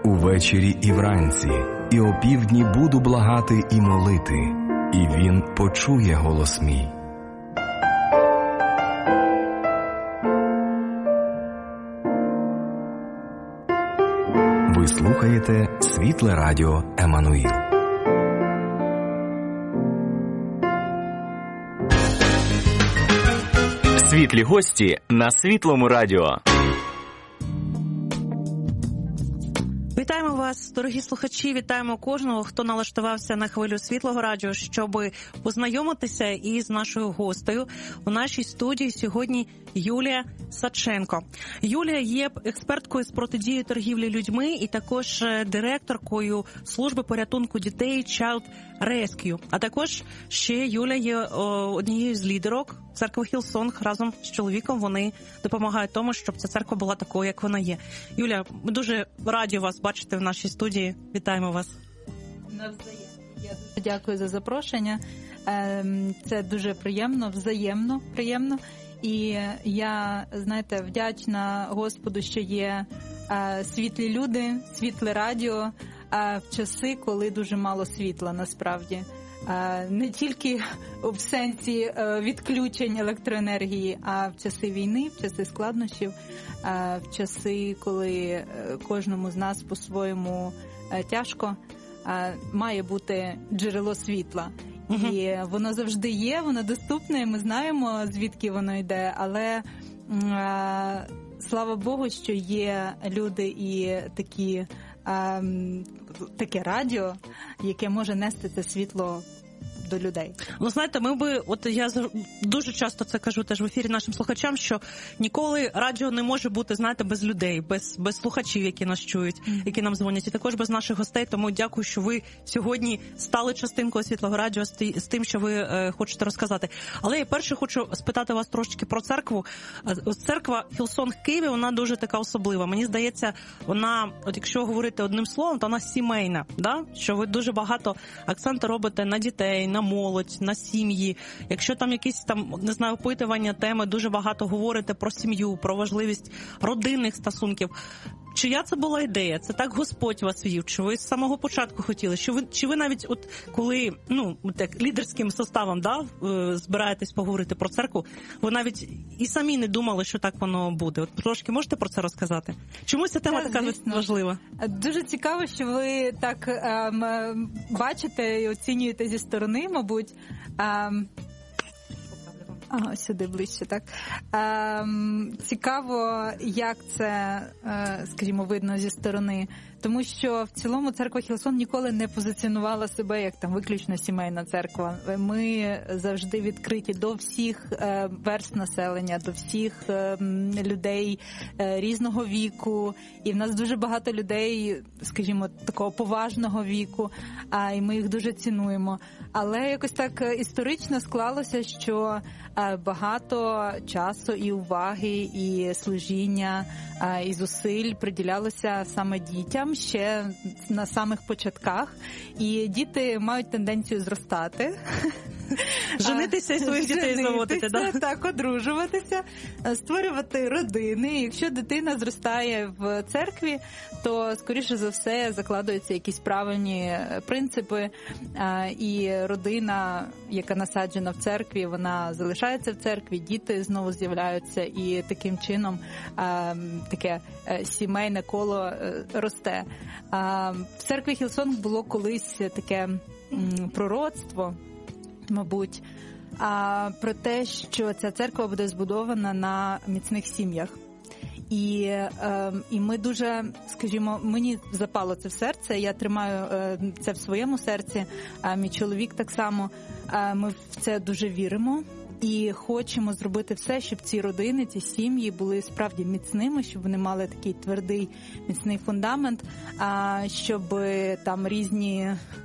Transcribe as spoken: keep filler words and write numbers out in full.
увечері і вранці, і опівдні буду благати і молити, і він почує голос мій. Ви слухаєте Світле Радіо Еммануїл. Світлі гості на Світлому радіо. Вітаємо вас, дорогі слухачі, вітаємо кожного, хто налаштувався на хвилю Світлого радіо, щоб познайомитися із нашою гостею. У нашій студії сьогодні Юлія Садченко. Юлія є експерткою з протидії торгівлі людьми і також директоркою служби порятунку дітей Child Rescue. А також ще Юлія є однією з лідерок церкви Хілсонг. Разом з чоловіком вони допомагають тому, щоб ця церква була такою, як вона є. Юля, ми дуже раді вас бачити в нашій студії. Вітаємо вас. Навзаємно. Я дуже дякую за запрошення. Це дуже приємно, взаємно приємно. І я, знаєте, вдячна Господу, що є світлі люди, світле радіо в часи, коли дуже мало світла, насправді. Не тільки в сенсі відключень електроенергії, а в часи війни, в часи складнощів, в часи, коли кожному з нас по-своєму тяжко, має бути джерело світла. Uh-huh. І воно завжди є, воно доступне, ми знаємо, звідки воно йде, але а, слава Богу, що є люди і такі, а, таке радіо, яке може нести це світло до людей. Ну, знаєте, ми би, от я дуже часто це кажу теж в ефірі нашим слухачам, що ніколи радіо не може бути, знаєте, без людей, без, без слухачів, які нас чують, mm-hmm. які нам дзвонять, і також без наших гостей. Тому дякую, що ви сьогодні стали частинкою Світлого радіо з тим, що ви е, хочете розказати. Але я перше хочу спитати вас трошки про церкву. Церква Хілсонг в Києві, вона дуже така особлива. Мені здається, вона, от якщо говорити одним словом, то вона сімейна, да? Що ви дуже багато акценту робите на дітей, на молодь, на сім'ї. Якщо там якісь там, не знаю, опитування, теми, дуже багато говорите про сім'ю, про важливість родинних стосунків. Чия це була ідея? Це так Господь вас вів? Чи ви з самого початку хотіли? Чи ви, чи ви навіть, от коли, ну, так, лідерським составом, да, збираєтесь поговорити про церкву, ви навіть і самі не думали, що так воно буде? От трошки можете про це розказати? Чому ця тема так, така звісно. важлива? Дуже цікаво, що ви так ем, бачите і оцінюєте зі сторони, мабуть. Ем, Ага, сюди ближче, так. Ем, цікаво, як це, е, скажімо, видно зі сторони. Тому що в цілому церква Хілсон ніколи не позиціонувала себе як там виключно сімейна церква. Ми завжди відкриті до всіх е, верств населення, до всіх е, людей е, різного віку. І в нас дуже багато людей, скажімо, такого поважного віку, а і ми їх дуже цінуємо. Але якось так історично склалося, що е, багато часу і уваги, і служіння, е, і зусиль приділялося саме дітям ще на самих початках, і діти мають тенденцію зростати. Женитися і своїх дітей заводити, да? Так, одружуватися, створювати родини. Якщо дитина зростає в церкві, то, скоріше за все, закладуються якісь правильні принципи, і родина, яка насаджена в церкві, вона залишається в церкві, діти знову з'являються, і таким чином таке сімейне коло росте. В церкві Хілсонг було колись таке пророцтво, мабуть, а про те, що ця церква буде збудована на міцних сім'ях. І, е, і ми дуже, скажімо, мені запало це в серце, я тримаю е, це в своєму серці, а мій чоловік так само, е, ми в це дуже віримо. І хочемо зробити все, щоб ці родини, ці сім'ї були справді міцними, щоб вони мали такий твердий, міцний фундамент, а щоб там різні